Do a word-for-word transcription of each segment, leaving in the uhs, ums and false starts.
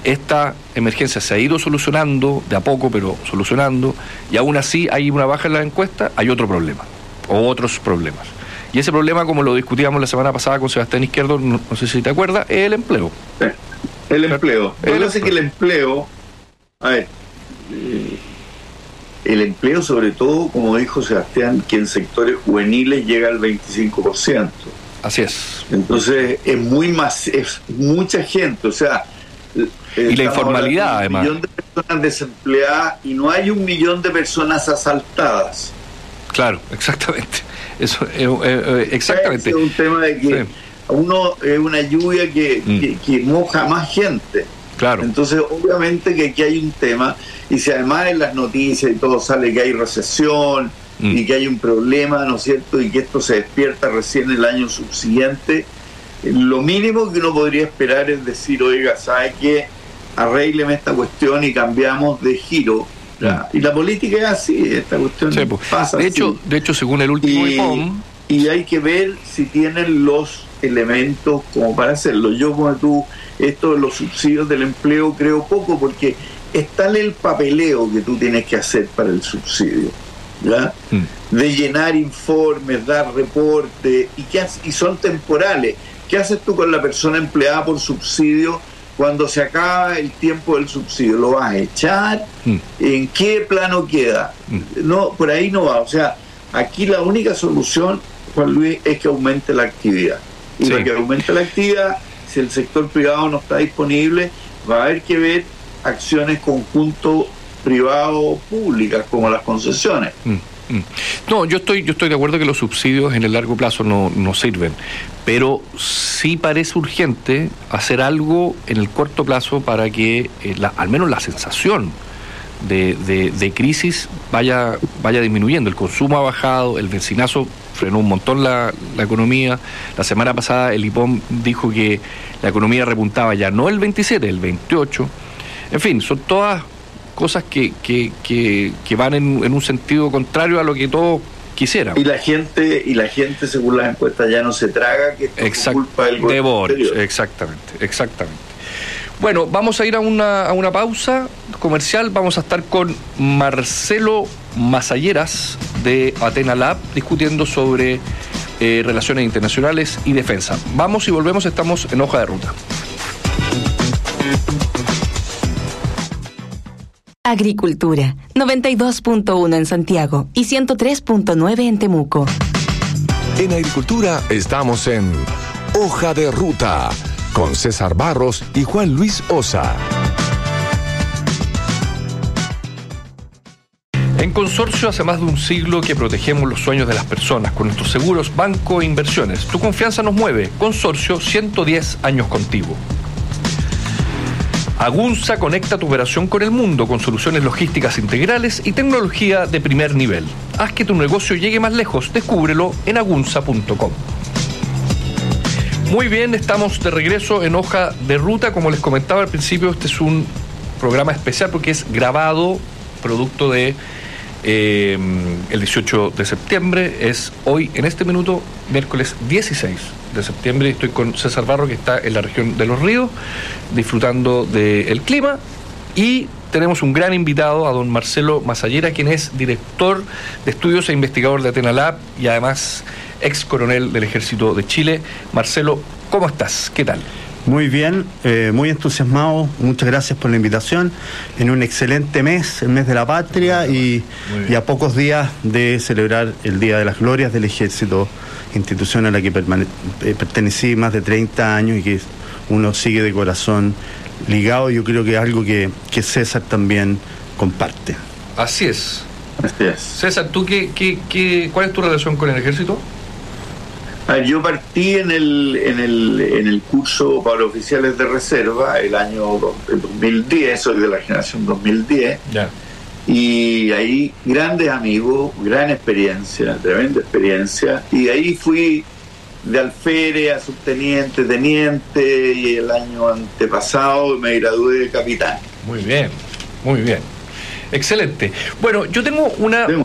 esta emergencia se ha ido solucionando, de a poco, pero solucionando, y aún así hay una baja en la encuesta, hay otro problema, o otros problemas. Y ese problema, como lo discutíamos la semana pasada con Sebastián Izquierdo, no, no sé si te acuerdas, es el empleo. El empleo. Lo que pasa es que el empleo, a ver, eh, el empleo sobre todo, como dijo Sebastián, que en sectores juveniles llega al veinticinco por ciento. Así es. Entonces es muy más, es mucha gente, o sea... Y la informalidad, además. Un millón de personas desempleadas y no hay un millón de personas asaltadas. Claro, exactamente. Eso, eh, eh, exactamente. Es un tema de que sí. uno es una lluvia que, mm. que, que moja más gente. Claro. Entonces, obviamente que aquí hay un tema, y si además en las noticias y todo sale que hay recesión mm. y que hay un problema, ¿no es cierto? Y que esto se despierta recién el año subsiguiente, lo mínimo que uno podría esperar es decir, oiga, ¿sabe qué? Arrégleme esta cuestión y cambiamos de giro. ¿Ya? Y la política es así, esta cuestión sí, pues, pasa de así. hecho, de hecho, según el último y, I P O M... Y hay que ver si tienen los elementos como para hacerlo. Yo, como tú, esto de los subsidios del empleo creo poco, porque está el papeleo que tú tienes que hacer para el subsidio, ¿ya? Mm. De llenar informes, dar reportes, y, que, y son temporales. ¿Qué haces tú con la persona empleada por subsidio cuando se acaba el tiempo del subsidio? ¿Lo vas a echar? Mm. ¿En qué plano queda? Mm. No, por ahí no va. O sea, aquí la única solución, Juan Luis, es que aumente la actividad. Y sí. para que aumente la actividad, si el sector privado no está disponible, va a haber que ver acciones conjunto privado-públicas, como las concesiones. Mm. No, yo estoy yo estoy de acuerdo que los subsidios en el largo plazo no, no sirven, pero sí parece urgente hacer algo en el corto plazo para que eh, la, al menos la sensación de, de, de crisis vaya vaya disminuyendo. El consumo ha bajado, el benzinazo frenó un montón la, la economía. La semana pasada el I P O M dijo que la economía repuntaba ya no el veintisiete, el veintiocho. En fin, son todas cosas que, que, que, que van en, en un sentido contrario a lo que todos quisieran. Y la gente, y la gente según las encuestas ya no se traga que esto Exact- es culpa del de Boric. Exactamente, exactamente. Bueno, vamos a ir a una, a una pausa comercial. Vamos a estar con Marcelo Masalleras de Athena Lab discutiendo sobre eh, relaciones internacionales y defensa. Vamos y volvemos, estamos en Hoja de Ruta. Agricultura, noventa y dos punto uno en Santiago y ciento tres punto nueve en Temuco. En Agricultura estamos en Hoja de Ruta, con César Barros y Juan Luis Osa. En Consorcio hace más de un siglo que protegemos los sueños de las personas con nuestros seguros, banco e inversiones. Tu confianza nos mueve. Consorcio, ciento diez años contigo. Agunza conecta tu operación con el mundo con soluciones logísticas integrales y tecnología de primer nivel. Haz que tu negocio llegue más lejos. Descúbrelo en agunza punto com. Muy bien, estamos de regreso en Hoja de Ruta. Como les comentaba al principio, este es un programa especial porque es grabado, producto de eh, el dieciocho de septiembre. Es hoy, en este minuto, miércoles dieciséis de septiembre. Estoy con César Barro, que está en la región de Los Ríos, disfrutando del clima. Y tenemos un gran invitado, a don Marcelo Masallera, quien es director de estudios e investigador de Athena Lab y además ex coronel del Ejército de Chile. Marcelo, ¿cómo estás? ¿Qué tal? Muy bien, eh, muy entusiasmado, muchas gracias por la invitación, en un excelente mes, el mes de la patria, y, y a pocos días de celebrar el Día de las Glorias del Ejército, institución a la que permane- eh, pertenecí más de treinta años y que uno sigue de corazón ligado. Yo creo que es algo que, que César también comparte. Así es. Así es. César, ¿tú qué, qué, qué, cuál es tu relación con el Ejército? A ver, yo partí en el, en el en el curso para oficiales de reserva el año dos mil diez, soy de la generación dos mil diez, ya. Y ahí grandes amigos, gran experiencia, tremenda experiencia, y ahí fui de alférez a subteniente, teniente, y el año antepasado me gradué de capitán. Muy bien, muy bien. Excelente. Bueno, yo tengo una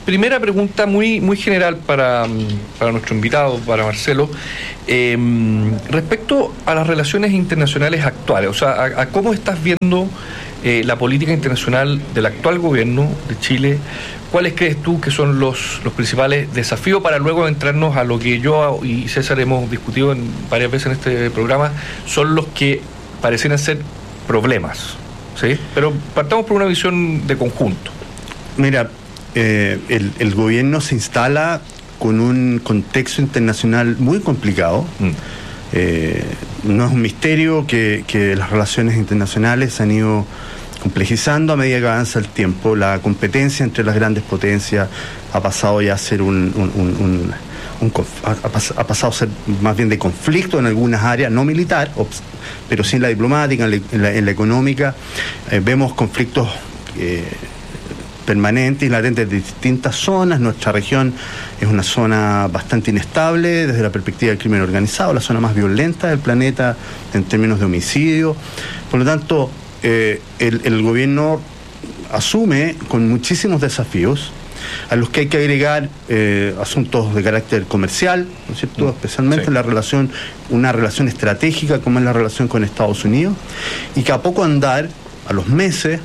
primera pregunta muy, muy general para, para nuestro invitado, para Marcelo, eh, respecto a las relaciones internacionales actuales, o sea, a, a cómo estás viendo eh, la política internacional del actual gobierno de Chile. ¿Cuáles crees tú que son los, los principales desafíos para luego entrarnos a lo que yo y César hemos discutido en, varias veces en este programa, son los que parecen ser problemas? ¿Sí? Pero partamos por una visión de conjunto. Mira, eh, el, el gobierno se instala con un contexto internacional muy complicado. Mm. Eh, no es un misterio que, que las relaciones internacionales se han ido complejizando a medida que avanza el tiempo. La competencia entre las grandes potencias ha pasado ya a ser un, un, un, un, un ha, ha pasado a ser más bien de conflicto en algunas áreas, no militar, pero sí en la diplomática, en la, en la, en la económica. Eh, vemos conflictos eh, permanentes y latentes de distintas zonas. Nuestra región es una zona bastante inestable desde la perspectiva del crimen organizado, la zona más violenta del planeta en términos de homicidio. Por lo tanto, eh, el, el gobierno asume con muchísimos desafíos a los que hay que agregar eh, asuntos de carácter comercial, ¿no es cierto? Especialmente sí. la relación, una relación estratégica como es la relación con Estados Unidos, y que a poco andar, a los meses,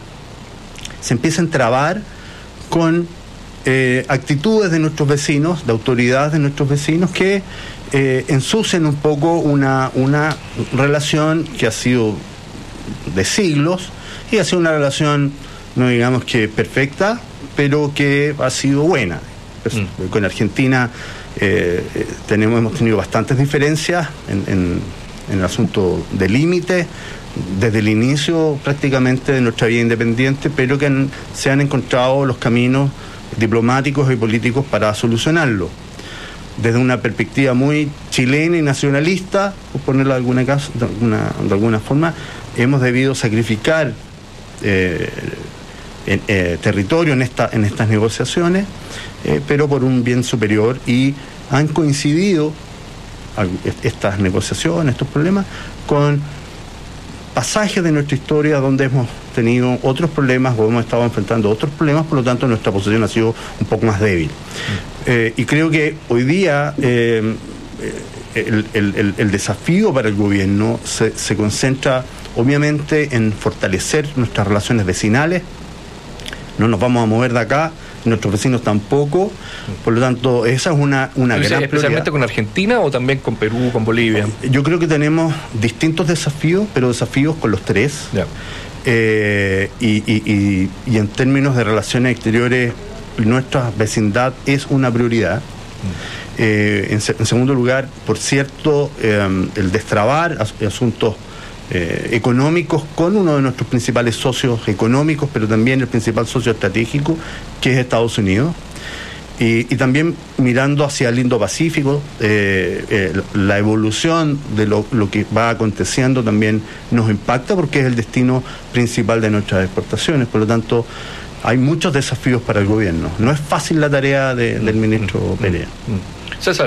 se empiezan a trabar con eh, actitudes de nuestros vecinos, de autoridades de nuestros vecinos, que eh, ensucian un poco una, una relación que ha sido de siglos, y ha sido una relación, no digamos que perfecta, pero que ha sido buena. Mm. Con Argentina eh, tenemos, hemos tenido bastantes diferencias en, en, en el asunto de límites, desde el inicio prácticamente de nuestra vida independiente, pero que han, se han encontrado los caminos diplomáticos y políticos para solucionarlo. Desde una perspectiva muy chilena y nacionalista, por ponerlo de alguna, caso, de alguna, de alguna forma, hemos debido sacrificar eh, en, eh, territorio en, esta, en estas negociaciones, eh, pero por un bien superior, y han coincidido estas negociaciones, estos problemas, con pasajes de nuestra historia donde hemos tenido otros problemas o hemos estado enfrentando otros problemas, por lo tanto nuestra posición ha sido un poco más débil. Mm. Eh, y creo que hoy día eh, el, el, el desafío para el gobierno se, se concentra obviamente en fortalecer nuestras relaciones vecinales. No nos vamos a mover de acá, nuestros vecinos tampoco, por lo tanto esa es una, una gran prioridad. ¿Especialmente con Argentina o también con Perú, con Bolivia? Yo creo que tenemos distintos desafíos, pero desafíos con los tres. Yeah. Eh, y, y, y, y en términos de relaciones exteriores, nuestra vecindad es una prioridad. Mm. Eh, en, en segundo lugar, por cierto, eh, el destrabar as, asuntos Eh, económicos con uno de nuestros principales socios económicos, pero también el principal socio estratégico, que es Estados Unidos, y, y también mirando hacia el Indo-Pacífico, eh, eh, la evolución de lo, lo que va aconteciendo también nos impacta, porque es el destino principal de nuestras exportaciones. Por lo tanto, hay muchos desafíos para el gobierno. No es fácil la tarea de, del ministro mm, Perea. Mm, mm. César.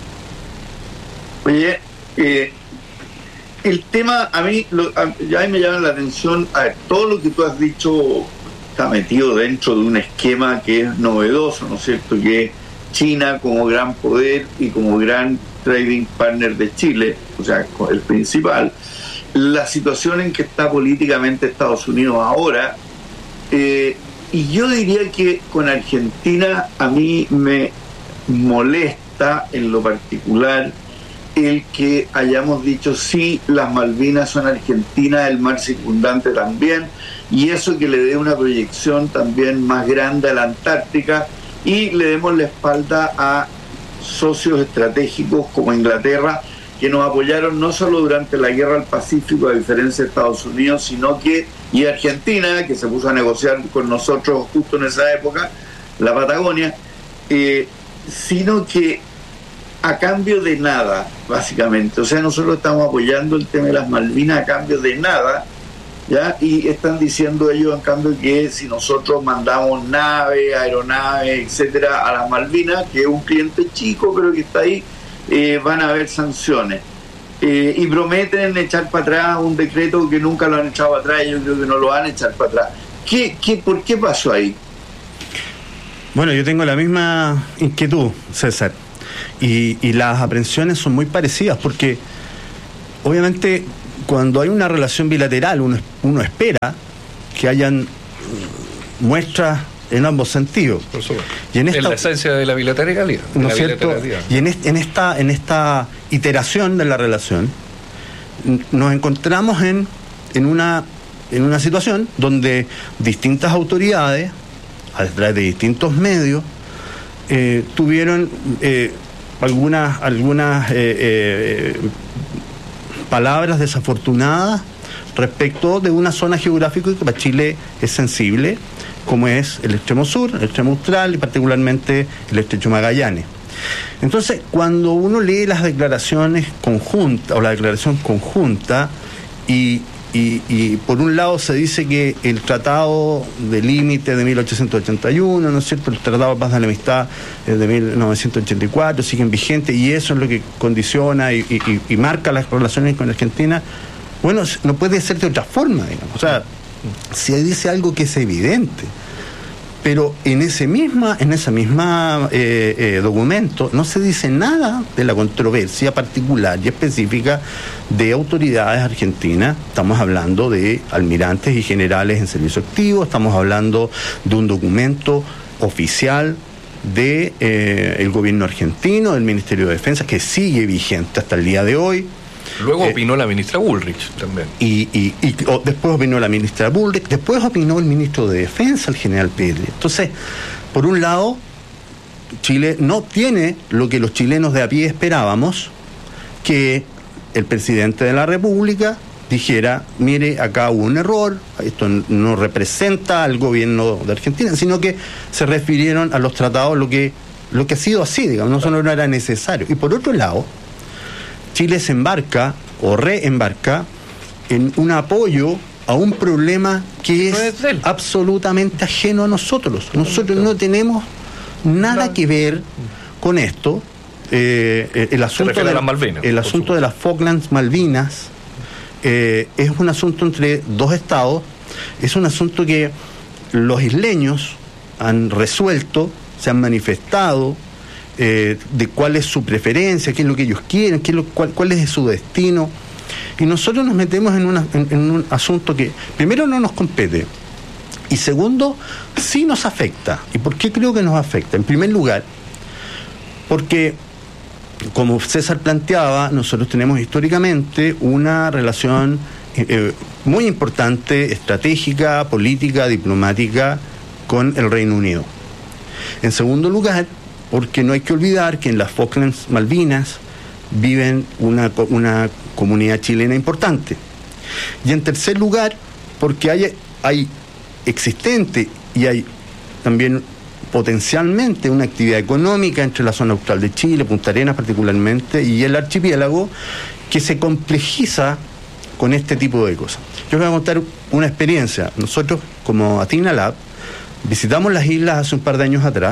Oye, eh el tema, a mí, lo, a, ya me llama la atención, a ver, todo lo que tú has dicho está metido dentro de un esquema que es novedoso, ¿no es cierto?, que es China como gran poder y como gran trading partner de Chile, o sea, el principal. La situación en que está políticamente Estados Unidos ahora, eh, y yo diría que con Argentina a mí me molesta en lo particular el que hayamos dicho sí, las Malvinas son argentinas, el mar circundante también, y eso que le dé una proyección también más grande a la Antártica, y le demos la espalda a socios estratégicos como Inglaterra, que nos apoyaron no solo durante la guerra al Pacífico, a diferencia de Estados Unidos, sino que, y Argentina, que se puso a negociar con nosotros justo en esa época, la Patagonia, eh, sino que a cambio de nada, básicamente. O sea, nosotros estamos apoyando el tema de las Malvinas a cambio de nada, ¿ya? Y están diciendo ellos, en cambio, que si nosotros mandamos naves, aeronaves, etcétera, a las Malvinas, que es un cliente chico, pero que está ahí, eh, van a haber sanciones. Eh, y prometen echar para atrás un decreto que nunca lo han echado para atrás, y yo creo que no lo van a echar para atrás. ¿Qué, qué, ¿Por qué pasó ahí? Bueno, yo tengo la misma inquietud, César, y, y las aprehensiones son muy parecidas, porque obviamente cuando hay una relación bilateral uno, uno espera que hayan muestras en ambos sentidos. Por supuesto. Y en esta, es la esencia de la bilateralidad. ¿no es cierto? Y en, est, en, esta, en esta iteración de la relación nos encontramos en, en, una, en una situación donde distintas autoridades, a través de distintos medios, eh, tuvieron eh, algunas, algunas eh, eh, palabras desafortunadas respecto de una zona geográfica que para Chile es sensible, como es el extremo sur, el extremo austral y particularmente el estrecho Magallanes. Entonces, cuando uno lee las declaraciones conjuntas o la declaración conjunta y, y, y por un lado se dice que el tratado de límite de mil ochocientos ochenta y uno, ¿no es cierto?, el tratado de paz de la amistad de mil novecientos ochenta y cuatro siguen vigentes y eso es lo que condiciona y, y, y marca las relaciones con Argentina. Bueno, no puede ser de otra forma, digamos. O sea, se dice algo que es evidente, pero en ese misma, en esa misma eh, eh, documento no se dice nada de la controversia particular y específica de autoridades argentinas. Estamos hablando de almirantes y generales en servicio activo, estamos hablando de un documento oficial de eh, el gobierno argentino, del Ministerio de Defensa, que sigue vigente hasta el día de hoy. Luego eh, opinó la ministra Bullrich también. Y, y, y o, después opinó la ministra Bullrich, después opinó el ministro de Defensa, el general Pérez. Entonces, por un lado, Chile no tiene lo que los chilenos de a pie esperábamos, que el presidente de la República dijera, mire, acá hubo un error, esto no representa al gobierno de Argentina, sino que se refirieron a los tratados, lo que, lo que ha sido así, digamos, no solo no era necesario. Y por otro lado, Chile se embarca o reembarca en un apoyo a un problema que es absolutamente ajeno a nosotros. Nosotros no tenemos nada que ver con esto. Eh, el asunto, de, las Malvinas, el asunto de las Falklands Malvinas eh, es un asunto entre dos estados, es un asunto que los isleños han resuelto, se han manifestado, Eh, de cuál es su preferencia, qué es lo que ellos quieren, qué es lo, cuál, cuál es su destino, y nosotros nos metemos en, una, en, en un asunto que primero no nos compete y segundo sí nos afecta. ¿Y por qué creo que nos afecta? En primer lugar, porque como César planteaba, nosotros tenemos históricamente una relación eh, muy importante, estratégica, política, diplomática con el Reino Unido. En segundo lugar, porque no hay que olvidar que en las Falklands Malvinas viven una, una comunidad chilena importante. Y en tercer lugar, porque hay, hay existente y hay también potencialmente una actividad económica entre la zona austral de Chile, Punta Arenas particularmente, y el archipiélago, que se complejiza con este tipo de cosas. Yo les voy a contar una experiencia. Nosotros, como Athena Lab, visitamos las islas hace un par de años atrás.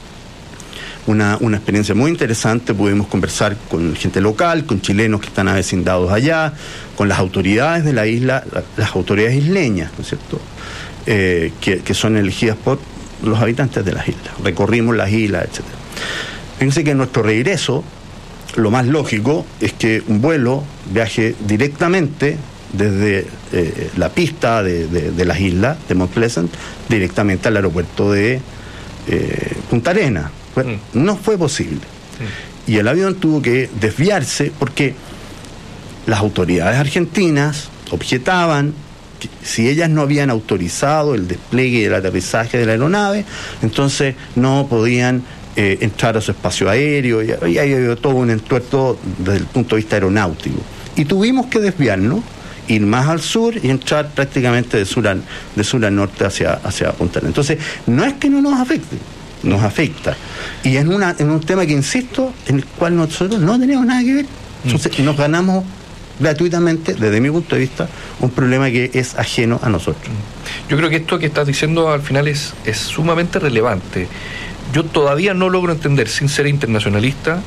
Una, una experiencia muy interesante, pudimos conversar con gente local, con chilenos que están avecindados allá, con las autoridades de la isla, la, las autoridades isleñas, ¿no es cierto?, eh, que, que son elegidas por los habitantes de las islas. Recorrimos las islas, etcétera. Fíjense que en nuestro regreso, lo más lógico es que un vuelo viaje directamente desde eh, la pista de, de, de las islas, de Mount Pleasant, directamente al aeropuerto de eh, Punta Arenas. No fue posible. Y el avión tuvo que desviarse porque las autoridades argentinas objetaban que si ellas no habían autorizado el despliegue y el aterrizaje de la aeronave, entonces no podían eh, entrar a su espacio aéreo, y había, había todo un entuerto desde el punto de vista aeronáutico. Y tuvimos que desviarnos, ir más al sur y entrar prácticamente de sur a, de sur a norte hacia, hacia Punta Arenas. Entonces, no es que no nos afecte, nos afecta. Y es una, en un tema que, insisto, en el cual nosotros no tenemos nada que ver. Entonces, nos ganamos gratuitamente, desde mi punto de vista, un problema que es ajeno a nosotros. Yo creo que esto que estás diciendo al final es, es sumamente relevante. Yo todavía no logro entender, sin ser internacionalista,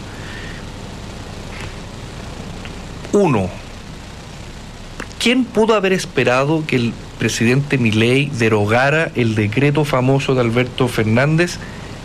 uno, ¿quién pudo haber esperado que el presidente Milei derogara el decreto famoso de Alberto Fernández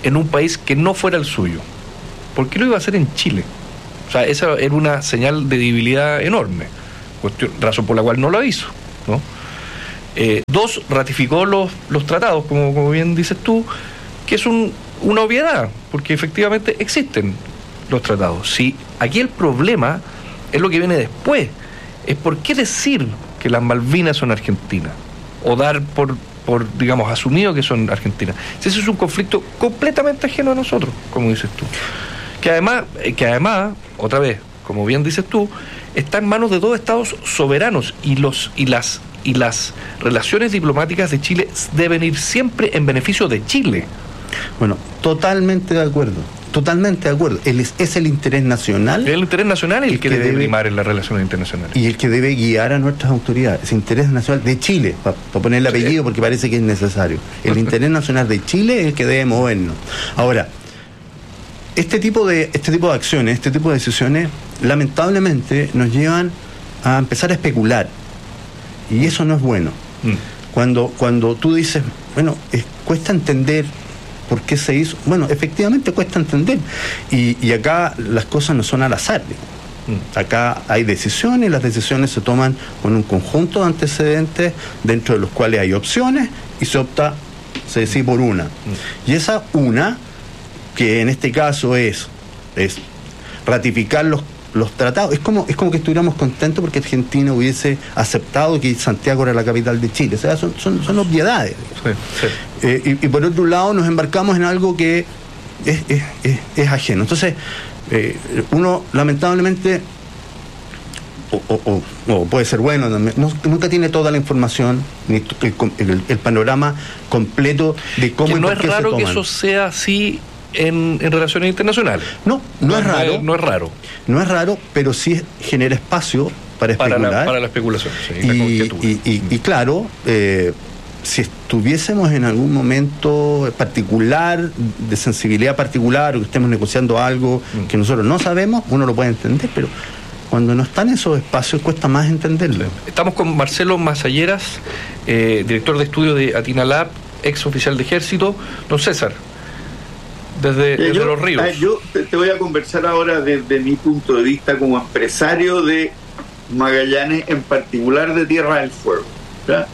en un país que no fuera el suyo. ¿Por qué lo iba a hacer en Chile? O sea, esa era una señal de debilidad enorme, cuestión, razón por la cual no lo hizo, ¿no? Eh, dos, ratificó los, los tratados, como, como bien dices tú, que es un, una obviedad, porque efectivamente existen los tratados. Si aquí el problema es lo que viene después, es por qué decir que las Malvinas son argentinas, o dar por, por digamos, asumido que son argentinas. Si ese es un conflicto completamente ajeno a nosotros, como dices tú. Que además, que además, otra vez, como bien dices tú, está en manos de dos estados soberanos, y los y las y las relaciones diplomáticas de Chile deben ir siempre en beneficio de Chile. Bueno, totalmente de acuerdo, totalmente de acuerdo. El, es el interés nacional. El interés nacional es el que, que debe primar en las relaciones internacionales. Y el que debe guiar a nuestras autoridades. Es interés nacional de Chile, para pa poner el apellido, porque parece que es necesario. El interés nacional de Chile es el que debe movernos. Ahora, este tipo de, este tipo de acciones, este tipo de decisiones, lamentablemente nos llevan a empezar a especular. Y eso no es bueno. Mm. Cuando, cuando tú dices, bueno, es, cuesta entender por qué se hizo. Bueno, efectivamente cuesta entender. Y, y acá las cosas no son al azar. Mm. Acá hay decisiones, las decisiones se toman con un conjunto de antecedentes, dentro de los cuales hay opciones, y se opta, se decide por una. Mm. Y esa una, que en este caso es, es ratificar los, los tratados, es como, es como que estuviéramos contentos porque Argentina hubiese aceptado que Santiago era la capital de Chile. O sea, son, son, son obviedades. Sí, sí. Eh, y, y por otro lado nos embarcamos en algo que es, es, es, es ajeno. Entonces, eh, uno lamentablemente, o, o, o, o puede ser bueno, no, nunca tiene toda la información, ni el, el, el panorama completo de cómo que y no por es qué raro se que toman. eso sea así en, en relaciones internacionales. No, no, no es raro. No es, no es raro. No es raro, pero sí genera espacio para especular. Para la, para la especulación, sí, y, la conjetura. Y, y, y claro, eh, si estuviésemos en algún momento particular, de sensibilidad particular, o que estemos negociando algo mm. que nosotros no sabemos, uno lo puede entender, pero cuando no están esos espacios cuesta más entenderlo. Estamos con Marcelo Masalleras, eh, director de estudio de Atinalab, ex oficial de ejército. Don César, desde, eh, desde yo, Los Ríos. Eh, yo te, te voy a conversar ahora desde mi punto de vista como empresario de Magallanes, en particular de Tierra del Fuego. ¿Ya?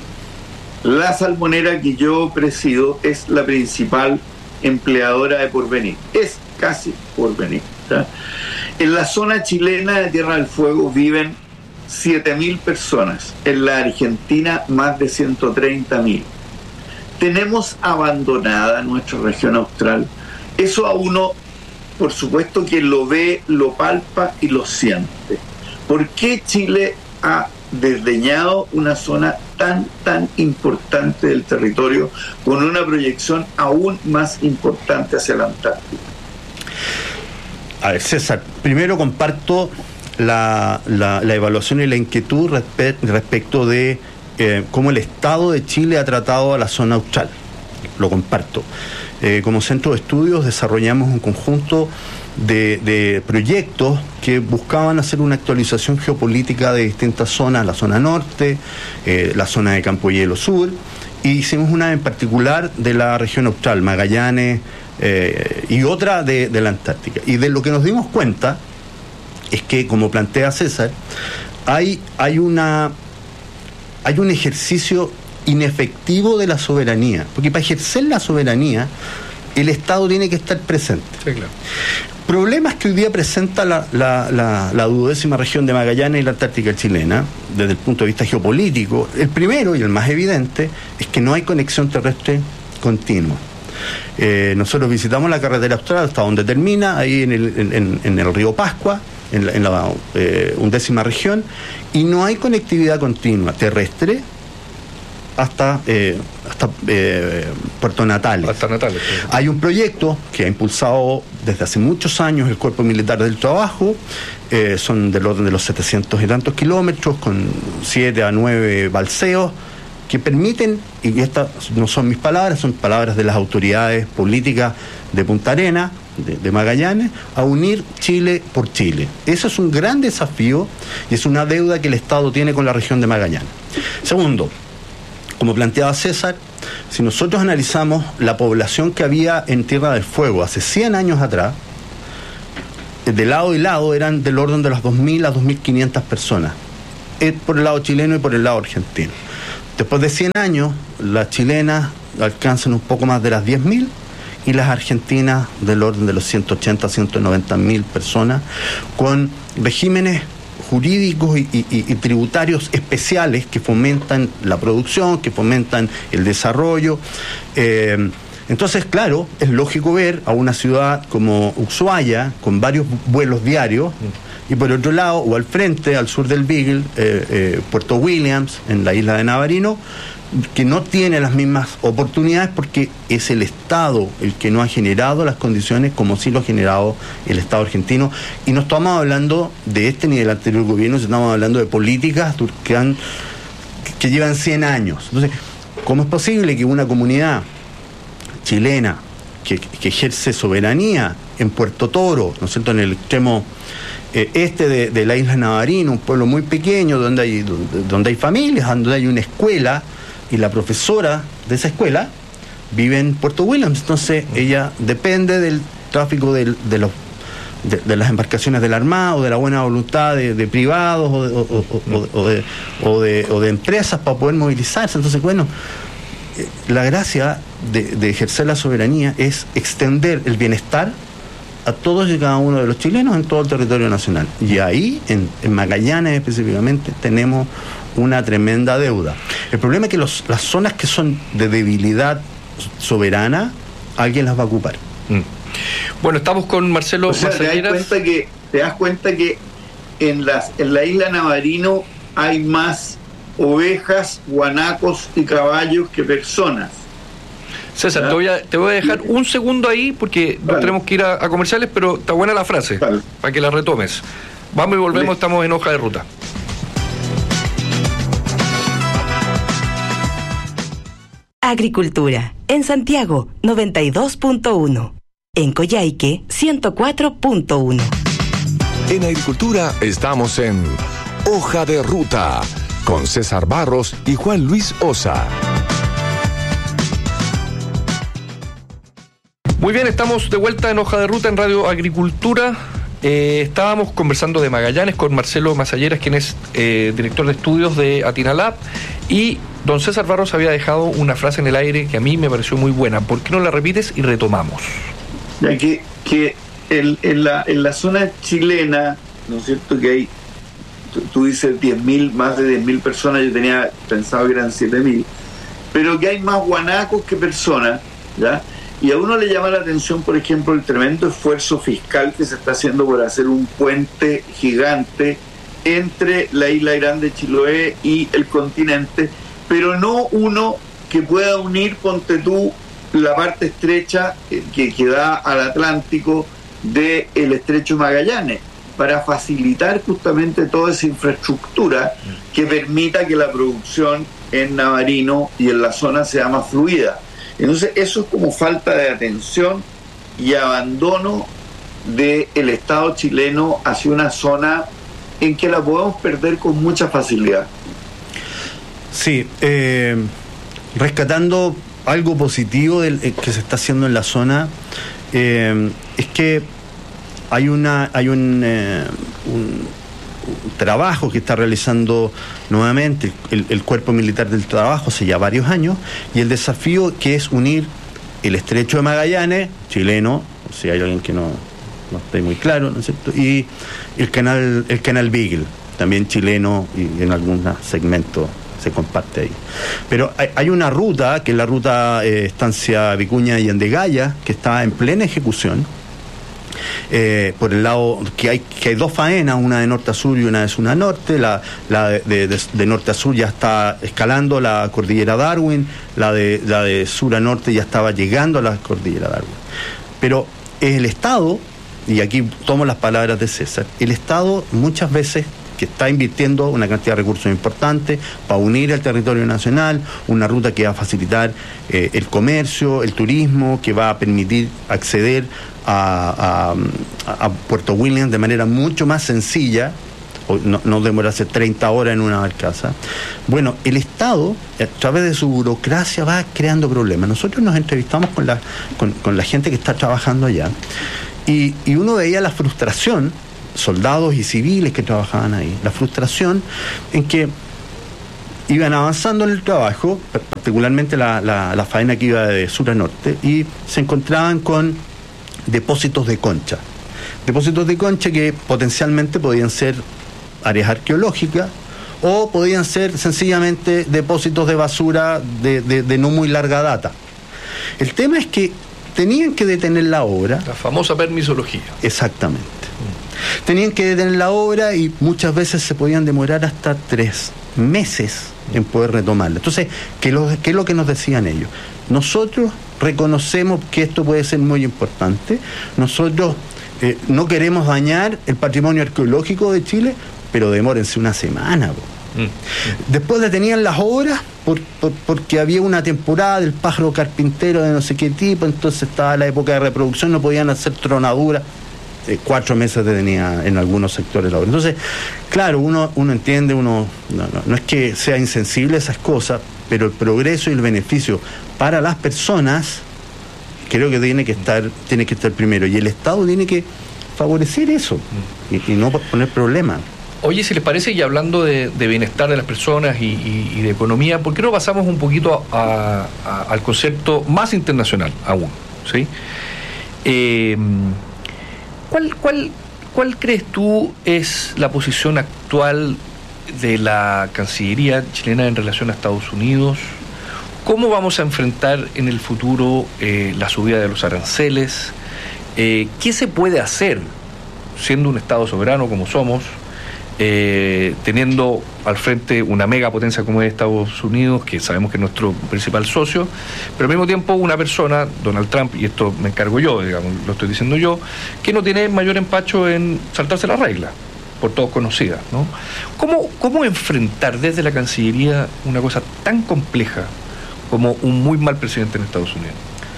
La salmonera que yo presido es la principal empleadora de Porvenir. Es casi Porvenir. ¿Ya? En la zona chilena de Tierra del Fuego viven siete mil personas. En la Argentina, más de ciento treinta mil. Tenemos abandonada nuestra región austral. Eso a uno, por supuesto, que lo ve, lo palpa y lo siente. ¿Por qué Chile ha desdeñado una zona tan, tan importante del territorio con una proyección aún más importante hacia la Antártida? A ver, César, primero comparto la, la, la evaluación y la inquietud respe- respecto de eh, cómo el Estado de Chile ha tratado a la zona austral. Lo comparto. Eh, como centro de estudios desarrollamos un conjunto de, de proyectos que buscaban hacer una actualización geopolítica de distintas zonas, la zona norte, eh, la zona de Campohielo Sur, y hicimos una en particular de la región austral, Magallanes, eh, y otra de, de la Antártica. Y de lo que nos dimos cuenta es que, como plantea César, hay, hay una hay un ejercicio inefectivo de la soberanía, porque para ejercer la soberanía el Estado tiene que estar presente. Sí, claro. Problemas que hoy día presenta la, la, la, la duodécima región de Magallanes y la Antártica chilena, desde el punto de vista geopolítico, el primero y el más evidente es que no hay conexión terrestre continua. Eh, nosotros visitamos la carretera austral hasta donde termina, ahí en el, en, en el río Pascua, en la, en la eh, undécima región, y no hay conectividad continua terrestre hasta eh, hasta eh, Puerto Natales. Hasta Natales, sí. Hay un proyecto que ha impulsado desde hace muchos años el Cuerpo Militar del Trabajo, eh, son del orden de los setecientos y tantos kilómetros, con siete a nueve balseos, que permiten, y estas no son mis palabras, son palabras de las autoridades políticas de Punta Arenas, de, de Magallanes, a unir Chile por Chile. Eso es un gran desafío y es una deuda que el Estado tiene con la región de Magallanes. Segundo, como planteaba César, si nosotros analizamos la población que había en Tierra del Fuego hace cien años atrás, de lado y lado eran del orden de las dos mil a dos mil quinientas personas, por el lado chileno y por el lado argentino. Después de cien años, las chilenas alcanzan un poco más de las diez mil y las argentinas del orden de los ciento ochenta a ciento noventa mil personas, con regímenes jurídicos y, y, y tributarios especiales que fomentan la producción, que fomentan el desarrollo. Eh, entonces, claro, es lógico ver a una ciudad como Ushuaia, con varios vuelos diarios, y por otro lado, o al frente, al sur del Beagle, eh, eh, Puerto Williams, en la isla de Navarino, que no tiene las mismas oportunidades porque es el Estado el que no ha generado las condiciones como sí lo ha generado el Estado argentino. Y no estamos hablando de este ni del anterior gobierno, estamos hablando de políticas que, han, que llevan cien años. Entonces, ¿cómo es posible que una comunidad chilena que, que ejerce soberanía en Puerto Toro, ¿no es cierto?, en el extremo eh, este de, de la isla de Navarino, un pueblo muy pequeño donde hay, donde, donde hay familias, donde hay una escuela, y la profesora de esa escuela vive en Puerto Williams, entonces ella depende del tráfico del, de, los, de, de las embarcaciones de la Armada o de la buena voluntad de, de privados o de, o, o, o, de, o, de, o de empresas para poder movilizarse? Entonces, bueno, la gracia de, de ejercer la soberanía es extender el bienestar a todos y cada uno de los chilenos en todo el territorio nacional. Y ahí, en, en Magallanes específicamente, tenemos una tremenda deuda. El problema es que los, las zonas que son de debilidad soberana, alguien las va a ocupar. Mm. Bueno, estamos con Marcelo o sea, Masalleras. ¿te das cuenta que, te das cuenta que en, las, en la isla Navarino hay más ovejas, guanacos y caballos que personas? César, te voy, a, te voy a dejar un segundo ahí porque vale. nos tenemos que ir a, a comerciales, pero está buena la frase, vale. para que la retomes. Vamos y volvemos, vale. estamos en Hoja de Ruta. Agricultura, en Santiago, noventa y dos punto uno. En Coyhaique, ciento cuatro punto uno. En Agricultura estamos en Hoja de Ruta, con César Barros y Juan Luis Osa. Muy bien, estamos de vuelta en Hoja de Ruta en Radio Agricultura. Eh, estábamos conversando de Magallanes con Marcelo Masalleras, quien es eh, director de estudios de Atinalab, y don César Barros había dejado una frase en el aire que a mí me pareció muy buena. ¿Por qué no la repites y retomamos? Ya que, que el, en, la, en la zona chilena, ¿no es cierto?, que hay, tú, tú dices diez mil, más de diez mil personas, yo tenía pensado que eran siete mil, pero que hay más guanacos que personas, ¿ya? Y a uno le llama la atención, por ejemplo, el tremendo esfuerzo fiscal que se está haciendo por hacer un puente gigante entre la isla grande de Chiloé y el continente, pero no uno que pueda unir, ponte tú, la parte estrecha que, que da al Atlántico del estrecho Magallanes, para facilitar justamente toda esa infraestructura que permita que la producción en Navarino y en la zona sea más fluida. Entonces eso es como falta de atención y abandono del Estado chileno hacia una zona en que la podemos perder con mucha facilidad. Sí, eh, rescatando algo positivo del, eh, que se está haciendo en la zona, eh, es que hay una hay un, eh, un trabajo que está realizando nuevamente el, el Cuerpo Militar del Trabajo hace ya varios años, y el desafío que es unir el estrecho de Magallanes, chileno, si hay alguien que no, no esté muy claro, ¿no es cierto?, y el canal, el canal Beagle, también chileno, y en algún segmento se comparte ahí. Pero hay, hay una ruta, que es la ruta eh, Estancia Vicuña y Andegaya, que está en plena ejecución. Eh, por el lado que hay que hay dos faenas, una de norte a sur y una de sur a norte. La, la de, de, de norte a sur ya está escalando la cordillera Darwin, la de, la de sur a norte ya estaba llegando a la cordillera Darwin. Pero es el Estado, y aquí tomo las palabras de César, el Estado muchas veces que está invirtiendo una cantidad de recursos importantes para unir el territorio nacional, una ruta que va a facilitar eh, el comercio, el turismo, que va a permitir acceder a, a, a Puerto Williams de manera mucho más sencilla, o no, no demorarse treinta horas en una barcaza. Bueno, el Estado, a través de su burocracia, va creando problemas. Nosotros nos entrevistamos con la, con, con la gente que está trabajando allá, y, y uno veía la frustración, soldados y civiles que trabajaban ahí, la frustración en que iban avanzando en el trabajo, particularmente la, la, la faena que iba de sur a norte, y se encontraban con depósitos de concha. Depósitos de concha que potencialmente podían ser áreas arqueológicas o podían ser sencillamente depósitos de basura de, de, de no muy larga data. El tema es que tenían que detener la obra. La famosa permisología. Exactamente. Mm. Tenían que detener la obra y muchas veces se podían demorar hasta tres meses en poder retomarla. Entonces, ¿qué, lo, ¿qué es lo que nos decían ellos? Nosotros reconocemos que esto puede ser muy importante. Nosotros eh, no queremos dañar el patrimonio arqueológico de Chile, pero demórense una semana. Mm. Después detenían las obras por, por, porque había una temporada del pájaro carpintero de no sé qué tipo, entonces estaba la época de reproducción, no podían hacer tronaduras. Eh, cuatro meses detenía en algunos sectores la obra. Entonces, claro, uno, uno entiende, uno no, no, no es que sea insensible a esas cosas, pero el progreso y el beneficio para las personas creo que tiene que estar, tiene que estar primero, y el Estado tiene que favorecer eso y, y no poner problemas. Oye, si les parece, y hablando de, de bienestar de las personas y, y, y de economía, ¿por qué no pasamos un poquito a, a, al concepto más internacional aún? ¿Sí? Eh, ¿cuál, cuál, ¿Cuál crees tú es la posición actual de la Cancillería chilena en relación a Estados Unidos? ¿Cómo vamos a enfrentar en el futuro eh, la subida de los aranceles? Eh, ¿Qué se puede hacer siendo un Estado soberano como somos? Eh, teniendo al frente una megapotencia como es Estados Unidos, que sabemos que es nuestro principal socio, pero al mismo tiempo una persona, Donald Trump, y esto me encargo yo, digamos, lo estoy diciendo yo, que no tiene mayor empacho en saltarse las reglas, por todos conocidas, ¿no? ¿Cómo, cómo enfrentar desde la Cancillería una cosa tan compleja como un muy mal presidente en Estados Unidos?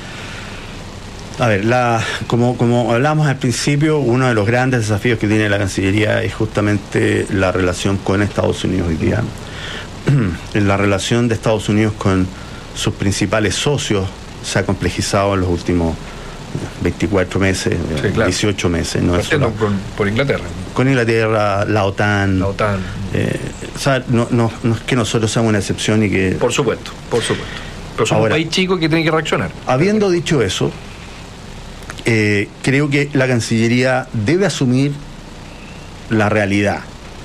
A ver, la, como, como hablamos al principio, uno de los grandes desafíos que tiene la Cancillería es justamente la relación con Estados Unidos hoy día. La relación de Estados Unidos con sus principales socios se ha complejizado en los últimos veinticuatro meses, sí, claro. dieciocho meses. ¿No? Solo, con, por Inglaterra. Con Inglaterra, la OTAN. La OTAN. Eh, o sea, no, no, no es que nosotros seamos una excepción y que... Por supuesto, por supuesto. Pero somos Ahora, un país chico que tiene que reaccionar. Habiendo dicho eso, Eh, creo que la Cancillería debe asumir la realidad.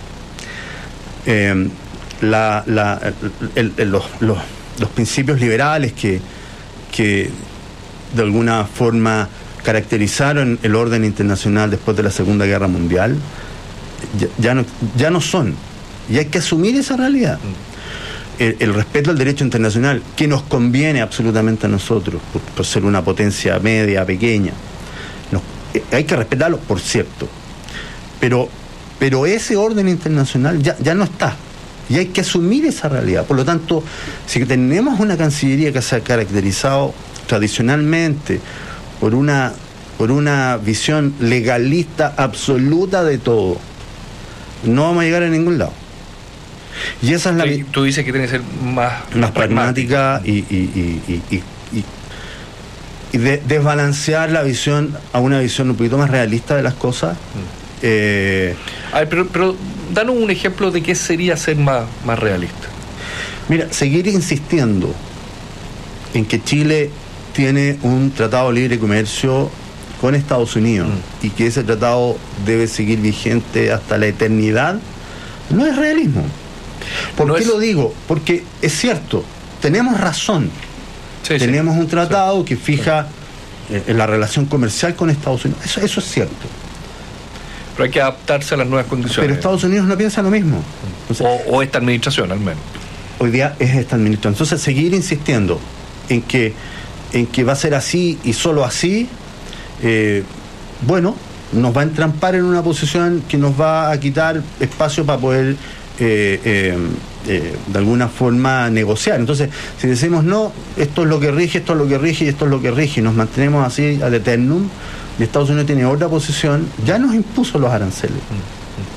Eh, la, la, el, el, los, los, los principios liberales que, que de alguna forma caracterizaron el orden internacional después de la Segunda Guerra Mundial ya, ya, no, ya no son. Y hay que asumir esa realidad. El, el respeto al derecho internacional, que nos conviene absolutamente a nosotros, por, por ser una potencia media, pequeña. No, hay que respetarlo, por cierto. Pero, pero ese orden internacional ya, ya no está. Y hay que asumir esa realidad. Por lo tanto, si tenemos una Cancillería que se ha caracterizado tradicionalmente por una, por una visión legalista absoluta de todo, no vamos a llegar a ningún lado. Y esa es la vi- tú dices que tiene que ser más, más pragmática y, y, y, y, y, y de, desbalancear la visión a una visión un poquito más realista de las cosas. Mm. Eh, a ver, pero, pero danos un ejemplo de qué sería ser más, más realista. Mira, seguir insistiendo en que Chile tiene un tratado de libre comercio con Estados Unidos mm. y que ese tratado debe seguir vigente hasta la eternidad, no es realismo. ¿Por no qué es... lo digo? Porque es cierto, tenemos razón. Sí, tenemos sí. un tratado sí. que fija sí. eh, la relación comercial con Estados Unidos. Eso, eso es cierto. Pero hay que adaptarse a las nuevas condiciones. Pero Estados Unidos no piensa lo mismo. Entonces, o, o esta administración, al menos. Hoy día es esta administración. Entonces, seguir insistiendo en que, en que va a ser así y solo así, eh, bueno, nos va a entrampar en una posición que nos va a quitar espacio para poder Eh, eh, eh, de alguna forma negociar. Entonces, si decimos no, esto es lo que rige, esto es lo que rige y esto es lo que rige, y nos mantenemos así ad eternum, y Estados Unidos tiene otra posición, ya nos impuso los aranceles.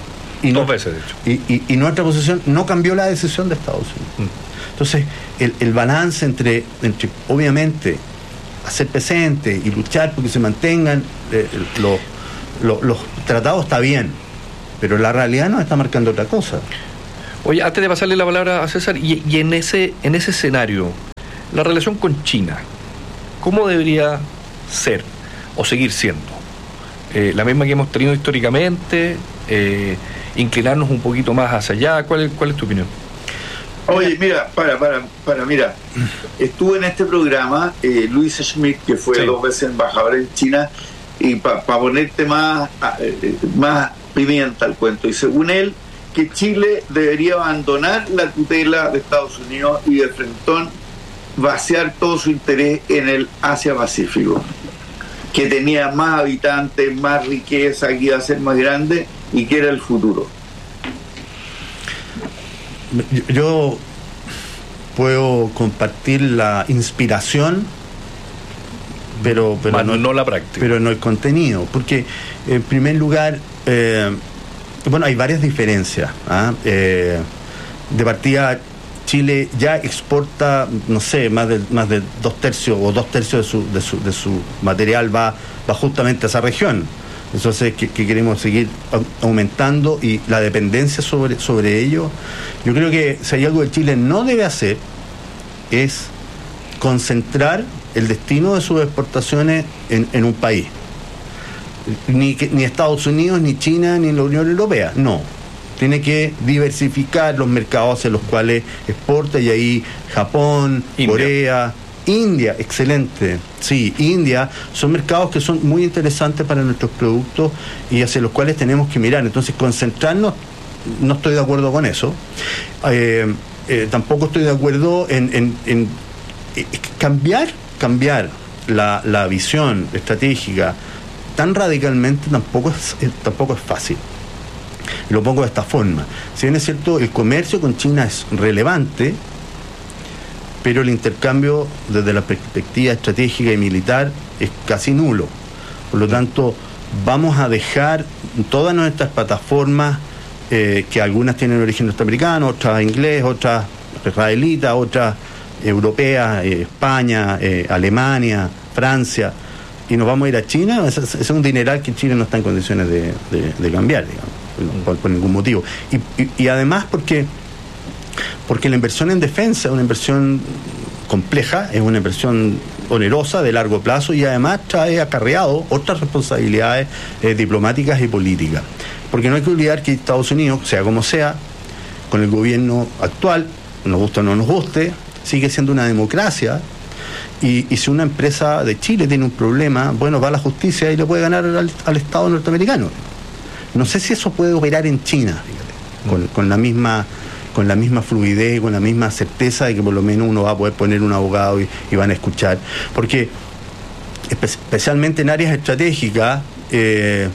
y Dos no, veces, de hecho. Y, y, y nuestra posición no cambió la decisión de Estados Unidos. Mm. Entonces, el, el balance entre, entre, obviamente, hacer presente y luchar porque se mantengan eh, los, los, los tratados está bien, pero la realidad nos está marcando otra cosa. Oye, antes de pasarle la palabra a César, y, y en ese en ese escenario, la relación con China, ¿cómo debería ser o seguir siendo? Eh, ¿La misma que hemos tenido históricamente? Eh, ¿Inclinarnos un poquito más hacia allá? ¿Cuál es, cuál es tu opinión? Oye, mira, para, para, para, mira, estuve en este programa, eh, Luis Schmidt, que fue sí. dos veces embajador en China, y para pa ponerte más, eh, más pimienta al cuento, y según él, que Chile debería abandonar la tutela de Estados Unidos y de frentón vaciar todo su interés en el Asia-Pacífico, que tenía más habitantes, más riqueza, que iba a ser más grande y que era el futuro. Yo puedo compartir la inspiración, pero, pero no, no la práctica. Pero no el contenido, porque en primer lugar, eh, bueno, hay varias diferencias. ¿ah? Eh, de partida, Chile ya exporta, no sé, más de más de dos tercios o dos tercios de su de su, de su material va, va justamente a esa región. Entonces, que, que queremos seguir aumentando y la dependencia sobre, sobre ello. Yo creo que si hay algo que Chile no debe hacer es concentrar el destino de sus exportaciones en, en un país. Ni, ni Estados Unidos, ni China, ni la Unión Europea. No. Tiene que diversificar los mercados hacia los cuales exporta, y ahí Japón, India. Corea, India, excelente. Sí, India, son mercados que son muy interesantes para nuestros productos y hacia los cuales tenemos que mirar. Entonces, concentrarnos, no estoy de acuerdo con eso. Eh, eh, tampoco estoy de acuerdo en, en, en eh, cambiar, cambiar la, la visión estratégica tan radicalmente tampoco es, eh, tampoco es fácil. Lo pongo de esta forma. Si bien es cierto, el comercio con China es relevante, pero el intercambio desde la perspectiva estratégica y militar es casi nulo. Por lo tanto, vamos a dejar todas nuestras plataformas, eh, que algunas tienen origen norteamericano, otras inglés, otras israelitas, otras europeas, eh, España, eh, Alemania, Francia, y nos vamos a ir a China. Ese es un dineral que Chile no está en condiciones de, de, de cambiar, digamos, por, por ningún motivo. Y, y, y además porque porque la inversión en defensa es una inversión compleja, es una inversión onerosa de largo plazo, y además trae acarreado otras responsabilidades eh, diplomáticas y políticas. Porque no hay que olvidar que Estados Unidos, sea como sea, con el gobierno actual, nos guste o no nos guste, sigue siendo una democracia, y, y si una empresa de Chile tiene un problema, bueno, va a la justicia y le puede ganar al, al Estado norteamericano. No sé si eso puede operar en China, fíjate, con, con la misma con la misma fluidez, con la misma certeza de que por lo menos uno va a poder poner un abogado y, y van a escuchar. Porque espe- especialmente en áreas estratégicas, eh,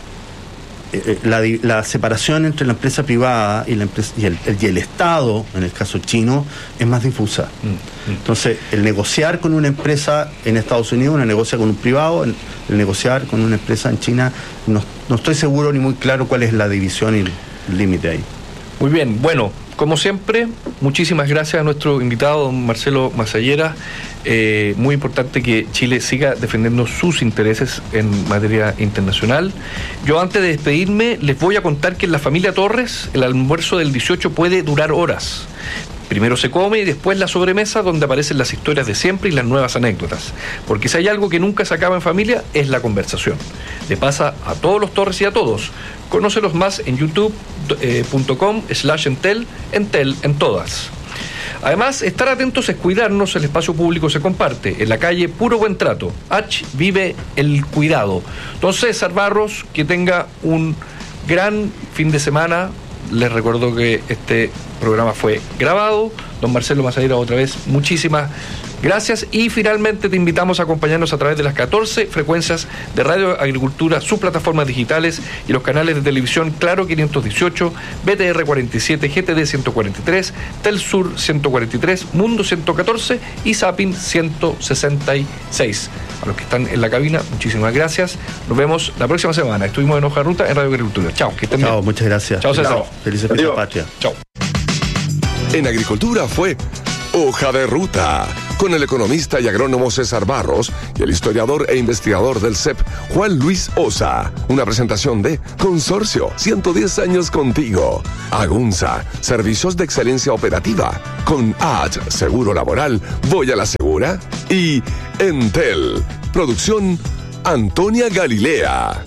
eh, la, la separación entre la empresa privada y, la empresa, y, el, el, y el Estado, en el caso chino, es más difusa. Mm, mm. Entonces, el negociar con una empresa en Estados Unidos, una negocia con un privado, el, el negociar con una empresa en China, no, no estoy seguro ni muy claro cuál es la división y el límite ahí. Muy bien, bueno, como siempre, muchísimas gracias a nuestro invitado, don Marcelo Masallera. Eh, muy importante que Chile siga defendiendo sus intereses en materia internacional. Yo, antes de despedirme, les voy a contar que en la familia Torres el almuerzo del dieciocho puede durar horas. Primero se come y después la sobremesa, donde aparecen las historias de siempre y las nuevas anécdotas. Porque si hay algo que nunca se acaba en familia, es la conversación. Le pasa a todos los Torres y a todos. Conócelos más en youtube punto com slash entel, entel en todas. Además, estar atentos es cuidarnos. El espacio público se comparte. En la calle Puro Buen Trato, H vive el cuidado. Don César Barros, que tenga un gran fin de semana. Les recuerdo que este programa fue grabado. Don Marcelo Masallera, otra vez, muchísimas Gracias, y finalmente te invitamos a acompañarnos a través de las catorce frecuencias de Radio Agricultura, sus plataformas digitales y los canales de televisión Claro quinientos dieciocho, B T R cuarenta y siete, G T D ciento cuarenta y tres, Telsur ciento cuarenta y tres, Mundo ciento catorce y Zapping ciento sesenta y seis. A los que están en la cabina, muchísimas gracias. Nos vemos la próxima semana. Estuvimos en Hoja de Ruta en Radio Agricultura. Chao, que estén bien. Chao, muchas gracias. Chao, César. Felices fiestas patria. Chao. En Agricultura fue Hoja de Ruta, con el economista y agrónomo César Barros y el historiador e investigador del C E P, Juan Luis Osa. Una presentación de Consorcio, ciento diez años contigo. Agunza, servicios de excelencia operativa. Con H, Seguro Laboral, Voy a la Segura. Y Entel, producción Antonia Galilea.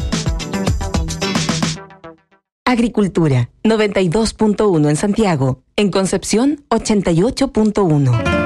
Agricultura, noventa y dos punto uno en Santiago. En Concepción, ochenta y ocho punto uno.